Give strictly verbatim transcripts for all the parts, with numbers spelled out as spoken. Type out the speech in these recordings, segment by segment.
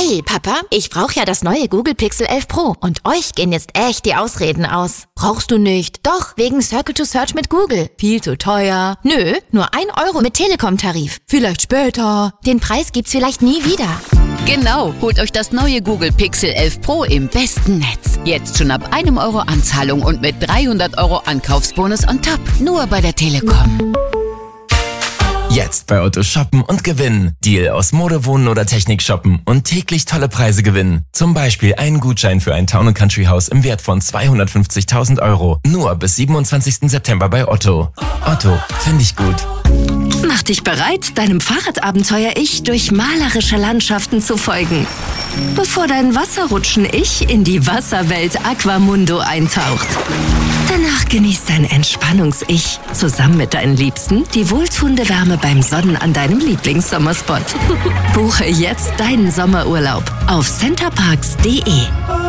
Hey Papa, ich brauche ja das neue Google Pixel elf Pro und euch gehen jetzt echt die Ausreden aus. Brauchst du nicht? Doch, wegen Circle to Search mit Google. Viel zu teuer. Nö, nur ein Euro mit Telekom-Tarif. Vielleicht später. Den Preis gibt's vielleicht nie wieder. Genau, holt euch das neue Google Pixel elf Pro im besten Netz. Jetzt schon ab einem Euro Anzahlung und mit dreihundert Euro Ankaufsbonus on top. Nur bei der Telekom. Jetzt bei Otto shoppen und gewinnen. Deal aus Mode, Wohnen oder Technik shoppen und täglich tolle Preise gewinnen. Zum Beispiel einen Gutschein für ein Town and Country Haus im Wert von zweihundertfünfzigtausend Euro. Nur bis siebenundzwanzigsten September bei Otto. Otto, finde ich gut. Mach dich bereit, deinem Fahrradabenteuer-Ich durch malerische Landschaften zu folgen. Bevor dein Wasserrutschen-Ich in die Wasserwelt Aquamundo eintaucht. Danach genießt dein Entspannungs-Ich zusammen mit deinen Liebsten die wohltuende Wärme beim Sonnen an deinem Lieblingssommerspot. Buche jetzt deinen Sommerurlaub auf centerparks punkt de.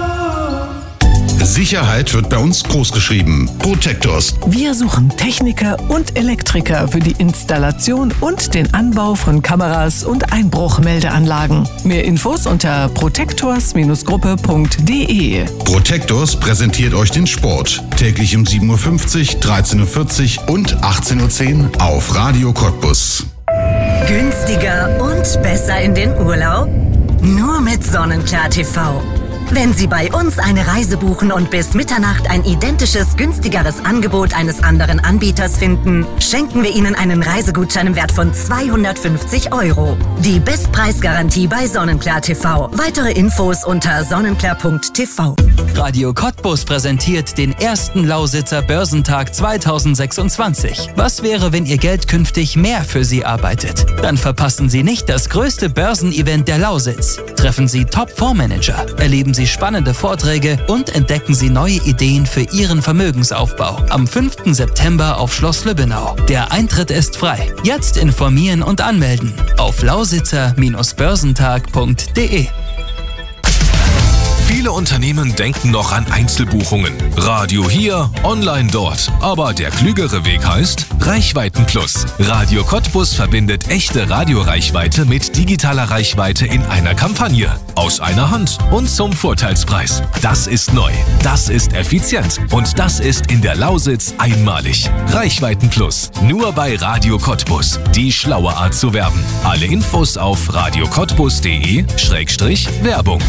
Sicherheit wird bei uns großgeschrieben. Protectors. Wir suchen Techniker und Elektriker für die Installation und den Anbau von Kameras und Einbruchmeldeanlagen. Mehr Infos unter protectors Gruppe punkt de. Protectors präsentiert euch den Sport. Täglich um sieben Uhr fünfzig, dreizehn Uhr vierzig und achtzehn Uhr zehn auf Radio Cottbus. Günstiger und besser in den Urlaub? Nur mit Sonnenklar T V. Wenn Sie bei uns eine Reise buchen und bis Mitternacht ein identisches, günstigeres Angebot eines anderen Anbieters finden, schenken wir Ihnen einen Reisegutschein im Wert von zweihundertfünfzig Euro. Die Bestpreisgarantie bei Sonnenklar T V. Weitere Infos unter sonnenklar punkt t v. Radio Cottbus präsentiert den ersten Lausitzer Börsentag zweitausendsechsundzwanzig. Was wäre, wenn Ihr Geld künftig mehr für Sie arbeitet? Dann verpassen Sie nicht das größte Börsenevent der Lausitz. Treffen Sie Top-Fondsmanager, erleben Sie spannende Vorträge und entdecken Sie neue Ideen für Ihren Vermögensaufbau. Am fünften September auf Schloss Lübbenau. Der Eintritt ist frei. Jetzt informieren und anmelden auf lausitzer Börsentag punkt de. Viele Unternehmen denken noch an Einzelbuchungen. Radio hier, online dort. Aber der klügere Weg heißt Reichweiten Plus. Radio Cottbus verbindet echte Radioreichweite mit digitaler Reichweite in einer Kampagne. Aus einer Hand und zum Vorteilspreis. Das ist neu, das ist effizient und das ist in der Lausitz einmalig. Reichweiten Plus. Nur bei Radio Cottbus. Die schlaue Art zu werben. Alle Infos auf radio cottbus punkt de Schrägstrich Werbung.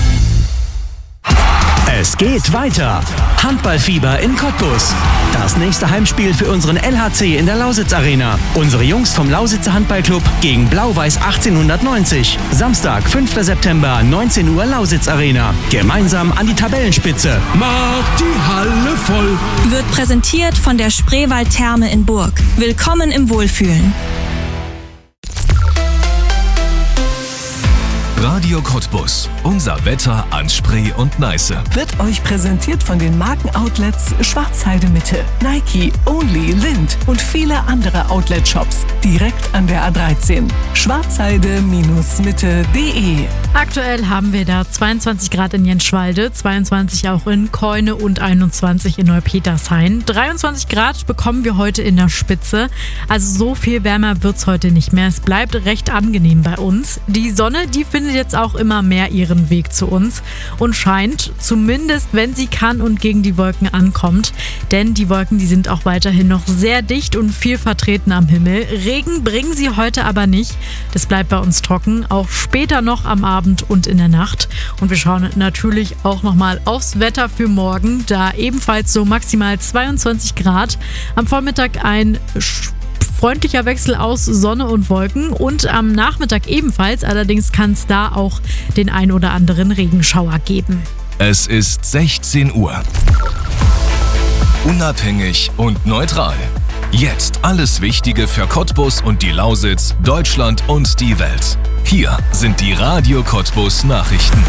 Es geht weiter. Handballfieber in Cottbus. Das nächste Heimspiel für unseren L H C in der Lausitz Arena. Unsere Jungs vom Lausitzer Handballclub gegen Blau-Weiß achtzehnhundertneunzig. Samstag, fünften September, neunzehn Uhr Lausitz Arena. Gemeinsam an die Tabellenspitze. Macht die Halle voll. Wird präsentiert von der Spreewald Therme in Burg. Willkommen im Wohlfühlen. Radio Cottbus. Unser Wetter an Spree und Neiße. Wird euch präsentiert von den Markenoutlets Schwarzheide Mitte, Nike, Only, Lind und viele andere Outlet-Shops direkt an der A dreizehn. schwarzheide Mitte punkt de. Aktuell haben wir da zweiundzwanzig Grad in Jenschwalde, zweiundzwanzig auch in Keune und einundzwanzig in Neupetershain. dreiundzwanzig Grad bekommen wir heute in der Spitze. Also so viel wärmer wird's heute nicht mehr. Es bleibt recht angenehm bei uns. Die Sonne, die findet jetzt auch immer mehr ihren Weg zu uns und scheint, zumindest wenn sie kann und gegen die Wolken ankommt. Denn die Wolken, die sind auch weiterhin noch sehr dicht und viel vertreten am Himmel. Regen bringen sie heute aber nicht. Das bleibt bei uns trocken, auch später noch am Abend und in der Nacht. Und wir schauen natürlich auch nochmal aufs Wetter für morgen. Da ebenfalls so maximal zweiundzwanzig Grad. Am Vormittag ein freundlicher Wechsel aus Sonne und Wolken und am Nachmittag ebenfalls. Allerdings kann es da auch den ein oder anderen Regenschauer geben. Es ist sechzehn Uhr. Unabhängig und neutral. Jetzt alles Wichtige für Cottbus und die Lausitz, Deutschland und die Welt. Hier sind die Radio Cottbus Nachrichten.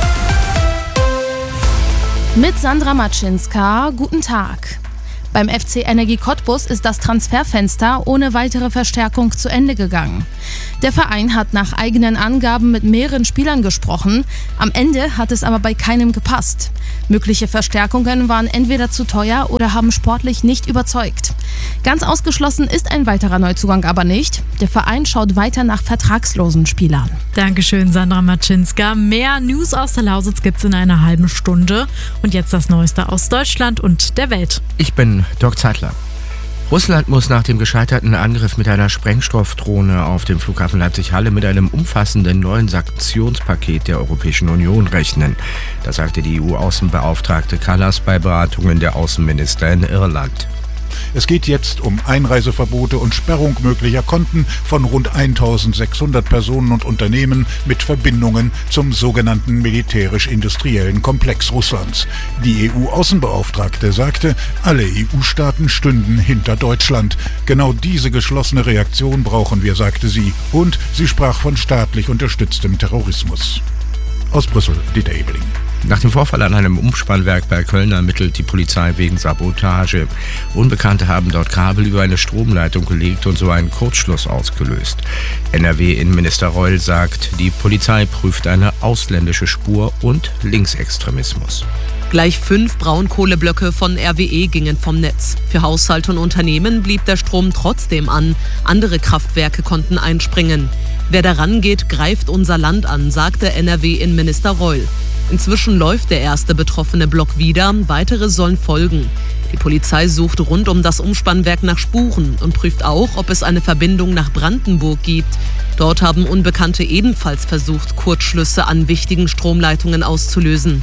Mit Sandra Matschinska, guten Tag. Beim F C Energie Cottbus ist das Transferfenster ohne weitere Verstärkung zu Ende gegangen. Der Verein hat nach eigenen Angaben mit mehreren Spielern gesprochen. Am Ende hat es aber bei keinem gepasst. Mögliche Verstärkungen waren entweder zu teuer oder haben sportlich nicht überzeugt. Ganz ausgeschlossen ist ein weiterer Neuzugang aber nicht. Der Verein schaut weiter nach vertragslosen Spielern. Dankeschön, Sandra Matschinska. Mehr News aus der Lausitz gibt's in einer halben Stunde. Und jetzt das Neueste aus Deutschland und der Welt. Ich bin Dirk Zeitler. Russland muss nach dem gescheiterten Angriff mit einer Sprengstoffdrohne auf dem Flughafen Leipzig-Halle mit einem umfassenden neuen Sanktionspaket der Europäischen Union rechnen. Das sagte die E U-Außenbeauftragte Kallas bei Beratungen der Außenminister in Irland. Es geht jetzt um Einreiseverbote und Sperrung möglicher Konten von rund eintausendsechshundert Personen und Unternehmen mit Verbindungen zum sogenannten militärisch-industriellen Komplex Russlands. Die E U-Außenbeauftragte sagte, alle E U-Staaten stünden hinter Deutschland. Genau diese geschlossene Reaktion brauchen wir, sagte sie. Und sie sprach von staatlich unterstütztem Terrorismus. Aus Brüssel, Dieter Ebeling. Nach dem Vorfall an einem Umspannwerk bei Köln ermittelt die Polizei wegen Sabotage. Unbekannte haben dort Kabel über eine Stromleitung gelegt und so einen Kurzschluss ausgelöst. N R W-Innenminister Reul sagt, die Polizei prüft eine ausländische Spur und Linksextremismus. Gleich fünf Braunkohleblöcke von R W E gingen vom Netz. Für Haushalte und Unternehmen blieb der Strom trotzdem an. Andere Kraftwerke konnten einspringen. Wer daran geht, greift unser Land an, sagte N R W-Innenminister Reul. Inzwischen läuft der erste betroffene Block wieder, weitere sollen folgen. Die Polizei sucht rund um das Umspannwerk nach Spuren und prüft auch, ob es eine Verbindung nach Brandenburg gibt. Dort haben Unbekannte ebenfalls versucht, Kurzschlüsse an wichtigen Stromleitungen auszulösen.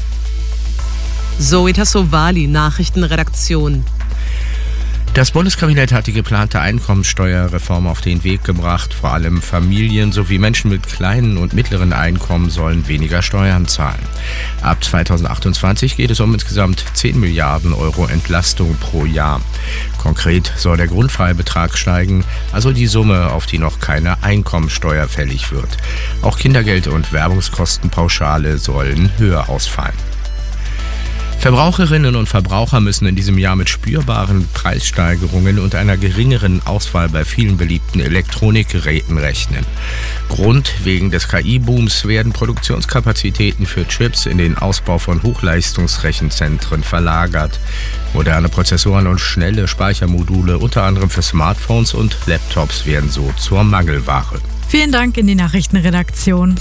Zoe Tassovali, Nachrichtenredaktion. Das Bundeskabinett hat die geplante Einkommensteuerreform auf den Weg gebracht. Vor allem Familien sowie Menschen mit kleinen und mittleren Einkommen sollen weniger Steuern zahlen. Ab zweitausendachtundzwanzig geht es um insgesamt zehn Milliarden Euro Entlastung pro Jahr. Konkret soll der Grundfreibetrag steigen, also die Summe, auf die noch keine Einkommensteuer fällig wird. Auch Kindergeld und Werbungskostenpauschale sollen höher ausfallen. Verbraucherinnen und Verbraucher müssen in diesem Jahr mit spürbaren Preissteigerungen und einer geringeren Auswahl bei vielen beliebten Elektronikgeräten rechnen. Grund: wegen des K I-Booms werden Produktionskapazitäten für Chips in den Ausbau von Hochleistungsrechenzentren verlagert. Moderne Prozessoren und schnelle Speichermodule, unter anderem für Smartphones und Laptops, werden so zur Mangelware. Vielen Dank in die Nachrichtenredaktion.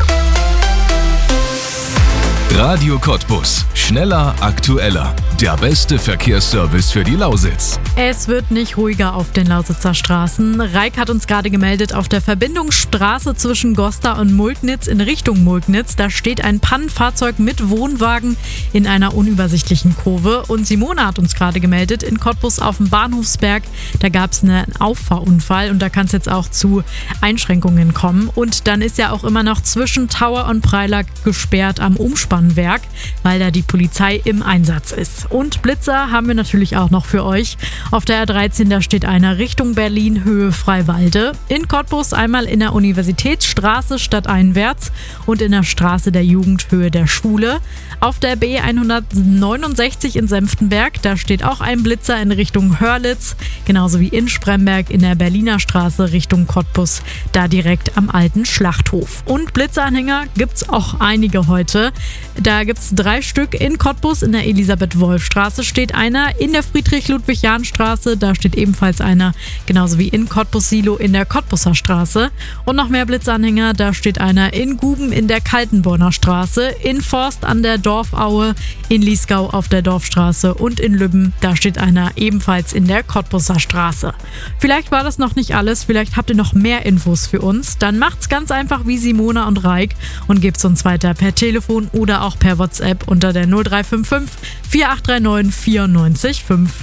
Radio Cottbus. Schneller, aktueller. Der beste Verkehrsservice für die Lausitz. Es wird nicht ruhiger auf den Lausitzer Straßen. Reik hat uns gerade gemeldet, auf der Verbindungsstraße zwischen Goslar und Mulknitz in Richtung Mulknitz, da steht ein Pannenfahrzeug mit Wohnwagen in einer unübersichtlichen Kurve. Und Simone hat uns gerade gemeldet, in Cottbus auf dem Bahnhofsberg, da gab es einen Auffahrunfall und da kann es jetzt auch zu Einschränkungen kommen. Und dann ist ja auch immer noch zwischen Tower und Preilack gesperrt am Umspannwerk, weil da die Polizei im Einsatz ist. Und Blitzer haben wir natürlich auch noch für euch. Auf der R dreizehn, da steht einer Richtung Berlin, Höhe Freiwalde. In Cottbus einmal in der Universitätsstraße stadteinwärts und in der Straße der Jugend, Höhe der Schule. Auf der B hundertneunundsechzig in Senftenberg, da steht auch ein Blitzer in Richtung Hörlitz. Genauso wie in Spremberg in der Berliner Straße Richtung Cottbus, da direkt am alten Schlachthof. Und Blitzeranhänger gibt's auch einige heute. Da gibt's drei Stück in Cottbus. In der Elisabeth-Wolf-Straße steht einer, in der Friedrich-Ludwig-Jahn-Straße, da steht ebenfalls einer, genauso wie in Cottbus-Silo in der Cottbuser Straße. Und noch mehr Blitzanhänger, da steht einer in Guben in der Kaltenborner Straße, in Forst an der Dorfaue, in Liesgau auf der Dorfstraße und in Lübben, da steht einer ebenfalls in der Cottbuser Straße. Vielleicht war das noch nicht alles, vielleicht habt ihr noch mehr Infos für uns, dann macht's ganz einfach wie Simona und Reik und gebt's uns weiter per Telefon oder auch per WhatsApp unter der null drei fünf fünf vier acht drei neun vier neun fünf.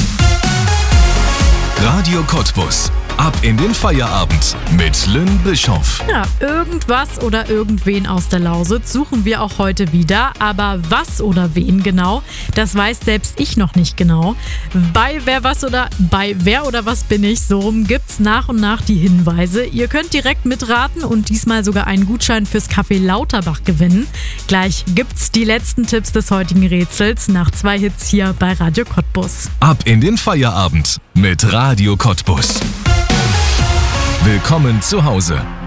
Radio Cottbus. Ab in den Feierabend mit Lynn Bischoff. Ja, irgendwas oder irgendwen aus der Lausitz suchen wir auch heute wieder. Aber was oder wen genau, das weiß selbst ich noch nicht genau. Bei Wer was oder bei Wer oder was bin ich, so rum gibt's nach und nach die Hinweise. Ihr könnt direkt mitraten und diesmal sogar einen Gutschein fürs Café Lauterbach gewinnen. Gleich gibt's die letzten Tipps des heutigen Rätsels nach zwei Hits hier bei Radio Cottbus. Ab in den Feierabend mit Radio Cottbus. Willkommen zu Hause.